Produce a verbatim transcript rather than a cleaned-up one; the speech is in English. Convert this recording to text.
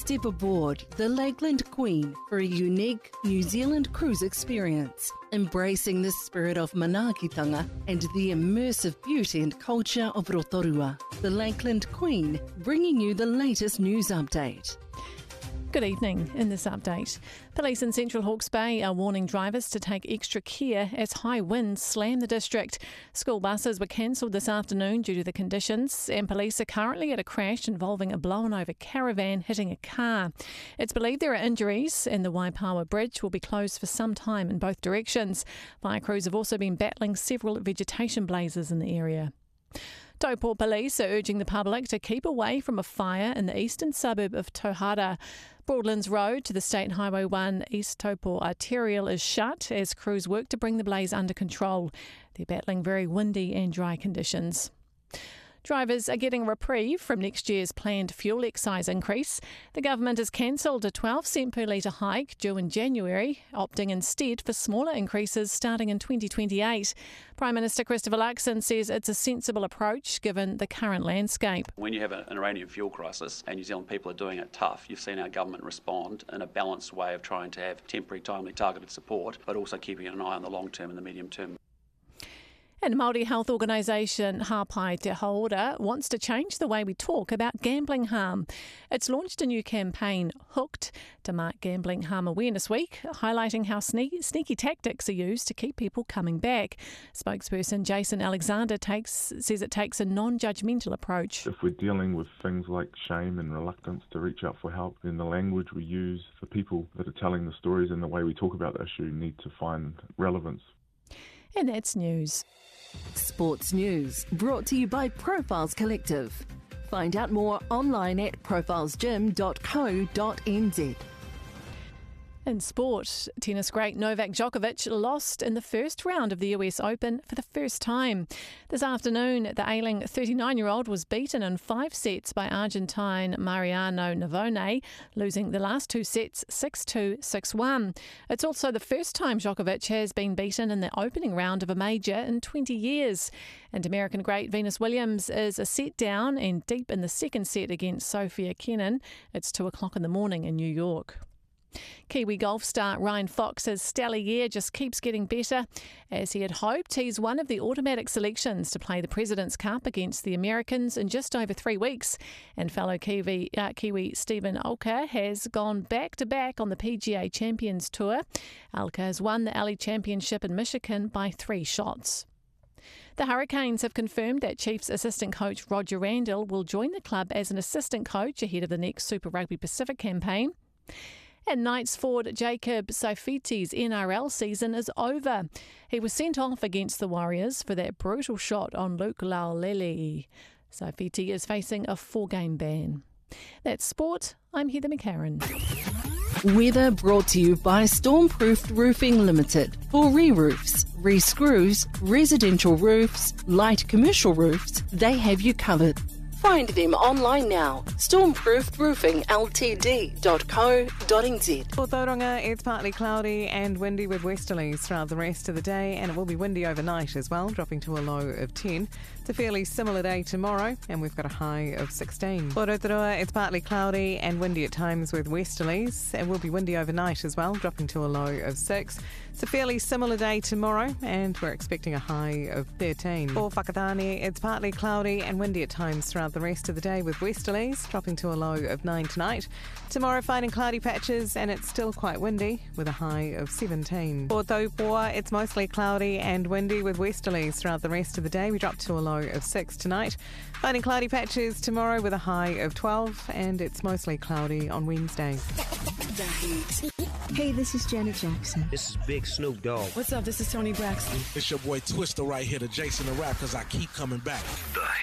step aboard the Lakeland Queen for a unique New Zealand cruise experience, embracing the spirit of manaakitanga and the immersive beauty and culture of Rotorua. The Lakeland Queen, bringing you the latest news update. Good evening. In this update, police in Central Hawke's Bay are warning drivers to take extra care as high winds slam the district. School buses were cancelled this afternoon due to the conditions, and police are currently at a crash involving a blown-over caravan hitting a car. It's believed there are injuries, and the Waipawa Bridge will be closed for some time in both directions. Fire crews have also been battling several vegetation blazes in the area. Taupō police are urging the public to keep away from a fire in the eastern suburb of Tauhara. Broadlands Road to the State Highway one East Taupō Arterial is shut as crews work to bring the blaze under control. They're battling very windy and dry conditions. Drivers are getting a reprieve from next year's planned fuel excise increase. The government has cancelled a twelve cent per litre hike due in January, opting instead for smaller increases starting in twenty twenty-eight. Prime Minister Christopher Luxon says it's a sensible approach given the current landscape. When you have an Iranian fuel crisis and New Zealand people are doing it tough, you've seen our government respond in a balanced way of trying to have temporary, timely, targeted support, but also keeping an eye on the long term and the medium term. And Māori health organisation Hāpai Te Hauora wants to change the way we talk about gambling harm. It's launched a new campaign, Hooked, to mark Gambling Harm Awareness Week, highlighting how sneaky, sneaky tactics are used to keep people coming back. Spokesperson Jason Alexander takes, says it takes a non-judgmental approach. If we're dealing with things like shame and reluctance to reach out for help, then the language we use for people that are telling the stories and the way we talk about the issue need to find relevance. And that's news. Sports news brought to you by Profiles Collective. Find out more online at profiles gym dot co dot n z. In sport, tennis great Novak Djokovic lost in the first round of the U S Open for the first time. This afternoon, the ailing thirty-nine-year-old was beaten in five sets by Argentine Mariano Navone, losing the last two sets six two, six one. It's also the first time Djokovic has been beaten in the opening round of a major in twenty years. And American great Venus Williams is a set down and deep in the second set against Sofia Kenin. It's two o'clock in the morning in New York. Kiwi golf star Ryan Fox's stellar year just keeps getting better. As he had hoped, he's one of the automatic selections to play the President's Cup against the Americans in just over three weeks. And fellow Kiwi, uh, Kiwi Stephen Alker has gone back-to-back on the P G A Champions Tour. Alker has won the Alley Championship in Michigan by three shots. The Hurricanes have confirmed that Chiefs assistant coach Roger Randall will join the club as an assistant coach ahead of the next Super Rugby Pacific campaign. And Knights forward Jacob Saifiti's N R L season is over. He was sent off against the Warriors for that brutal shot on Luke Laulele. Saifiti is facing a four-game ban. That's sport. I'm Heather McCarran. Weather brought to you by Stormproofed Roofing Limited. For re-roofs, re-screws, residential roofs, light commercial roofs, they have you covered. Find them online now. stormproofed roofing l t d dot co dot n z. For Tauranga, it's partly cloudy and windy with westerlies throughout the rest of the day, and it will be windy overnight as well, dropping to a low of ten. It's a fairly similar day tomorrow, and we've got a high of sixteen. For Rotorua, it's partly cloudy and windy at times with westerlies. It will be windy overnight as well, dropping to a low of six. It's a fairly similar day tomorrow, and we're expecting a high of thirteen. For Whakatane, it's partly cloudy and windy at times throughout the rest of the day with westerlies, dropping to a low of nine tonight. Tomorrow, finding cloudy patches, and it's still quite windy with a high of seventeen. For Taupō, it's mostly cloudy and windy with westerlies throughout the rest of the day. We drop to a low of six tonight. Finding cloudy patches tomorrow with a high of twelve, and it's mostly cloudy on Wednesday. Hey, this is Janet Jackson. This is Big Snoop Dogg. What's up? This is Tony Braxton. It's your boy Twister right here, the Jason the Rap, because I keep coming back. The